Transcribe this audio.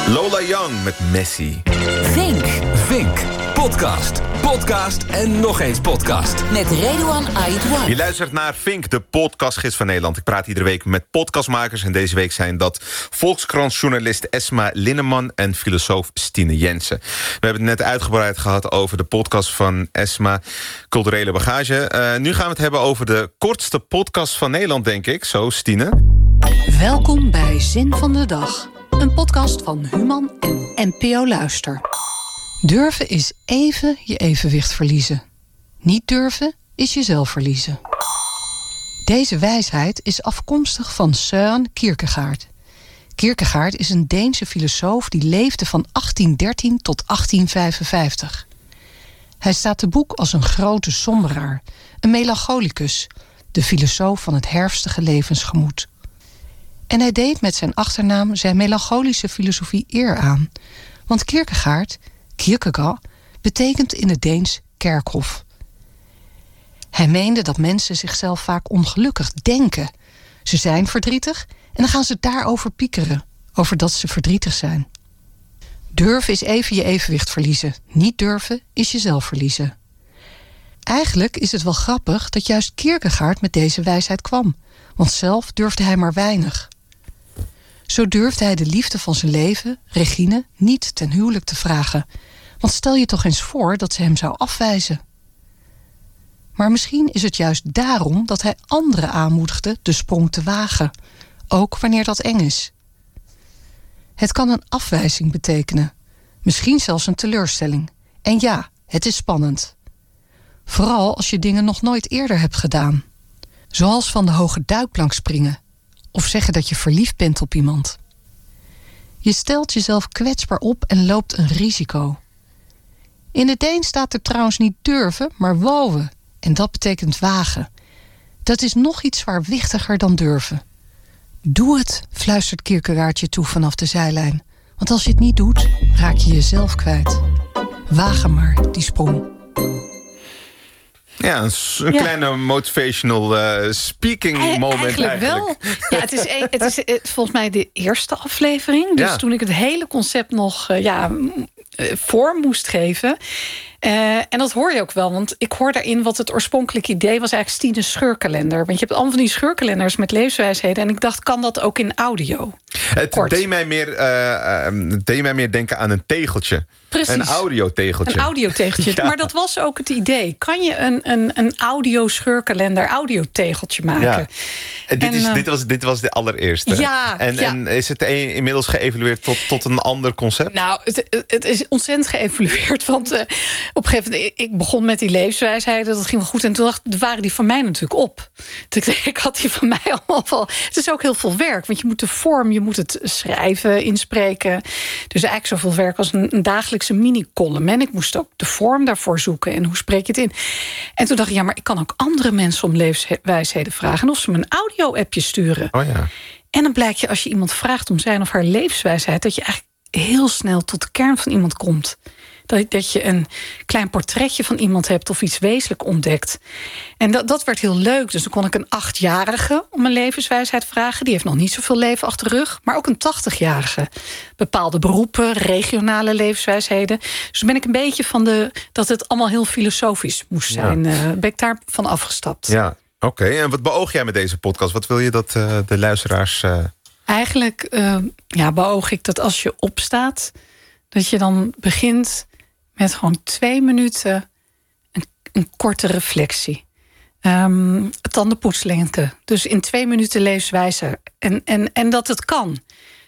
Lola Young met Messi. Vink. Podcast en nog eens podcast. Met Redouan Aïdouan. Je luistert naar Vink, de podcastgids van Nederland. Ik praat iedere week met podcastmakers. En deze week zijn dat Volkskrant-journalist Esma Linneman en filosoof Stine Jensen. We hebben het net uitgebreid gehad over de podcast van Esma, Culturele Bagage. Nu gaan we het hebben over de kortste podcast van Nederland, denk ik. Zo, Stine. Welkom bij Zin van de Dag. Een podcast van Human en NPO Luister. Durven is even je evenwicht verliezen. Niet durven is jezelf verliezen. Deze wijsheid is afkomstig van Søren Kierkegaard. Kierkegaard is een Deense filosoof die leefde van 1813 tot 1855. Hij staat te boek als een grote somberaar, een melancholicus, de filosoof van het herfstige levensgemoed. En hij deed met zijn achternaam zijn melancholische filosofie eer aan. Want Kierkegaard, Kierkegaard, betekent in het Deens kerkhof. Hij meende dat mensen zichzelf vaak ongelukkig denken. Ze zijn verdrietig en dan gaan ze daarover piekeren, over dat ze verdrietig zijn. Durven is even je evenwicht verliezen. Niet durven is jezelf verliezen. Eigenlijk is het wel grappig dat juist Kierkegaard met deze wijsheid kwam. Want zelf durfde hij maar weinig. Zo durfde hij de liefde van zijn leven, Regine, niet ten huwelijk te vragen. Want stel je toch eens voor dat ze hem zou afwijzen. Maar misschien is het juist daarom dat hij anderen aanmoedigde de sprong te wagen. Ook wanneer dat eng is. Het kan een afwijzing betekenen. Misschien zelfs een teleurstelling. En ja, het is spannend. Vooral als je dingen nog nooit eerder hebt gedaan. Zoals van de hoge duikplank springen. Of zeggen dat je verliefd bent op iemand. Je stelt jezelf kwetsbaar op en loopt een risico. In het Deens staat er trouwens niet durven, maar wogen. En dat betekent wagen. Dat is nog iets zwaarwichtiger dan durven. Doe het, fluistert Kierkegaard je toe vanaf de zijlijn. Want als je het niet doet, raak je jezelf kwijt. Waag hem maar, die sprong. Ja, een kleine motivational speaking moment eigenlijk. Wel. Ja, het is volgens mij de eerste aflevering. Dus toen ik het hele concept nog vorm moest geven. En dat hoor je ook wel, want ik hoor daarin wat het oorspronkelijke idee was eigenlijk Stine's scheurkalender. Want je hebt allemaal van die scheurkalenders met levenswijsheden. En ik dacht, kan dat ook in audio? Het deed mij meer denken aan een tegeltje. Precies. Een audiotegeltje. Een audiotegeltje. Ja. Maar dat was ook het idee. Kan je een audio-scheurkalender, audiotegeltje maken? Ja. Dit was de allereerste. Ja. En is het inmiddels geëvalueerd tot een ander concept? Nou, het is ontzettend geëvalueerd. Want op een gegeven moment, ik begon met die levenswijsheden. Dat ging wel goed. En toen waren die van mij natuurlijk op. Ik had die van mij allemaal wel. Het is ook heel veel werk. Want je moet de vorm, je moet het schrijven, inspreken. Dus eigenlijk zoveel werk als een dagelijkse mini-column. En ik moest ook de vorm daarvoor zoeken. En hoe spreek je het in? En toen dacht ik, maar ik kan ook andere mensen om levenswijsheden vragen. En of ze me een audio-appje sturen. Oh ja. En dan blijkt je, als je iemand vraagt om zijn of haar levenswijsheid, dat je eigenlijk heel snel tot de kern van iemand komt. Dat je een klein portretje van iemand hebt of iets wezenlijk ontdekt. En dat werd heel leuk. Dus dan kon ik een 8-jarige om een levenswijsheid vragen. Die heeft nog niet zoveel leven achter de rug. Maar ook een 80-jarige. Bepaalde beroepen, regionale levenswijsheden. Dus ben ik een beetje van dat het allemaal heel filosofisch moest zijn. Ben ik daarvan afgestapt. Ja, oké. En wat beoog jij met deze podcast? Wat wil je dat de luisteraars... Eigenlijk beoog ik dat als je opstaat, dat je dan begint met gewoon 2 minuten een korte reflectie. Tandenpoetslengte. Dus in 2 minuten levenswijze. En dat het kan.